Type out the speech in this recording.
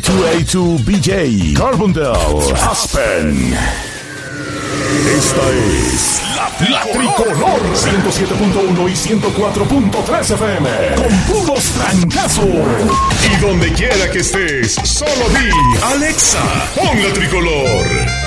282 BJ, Carbondale, Aspen. Esta es la Tricolor 107.1 y 104.3 FM con puros trancazos. Y donde quiera que estés, solo di Alexa, pon la Tricolor.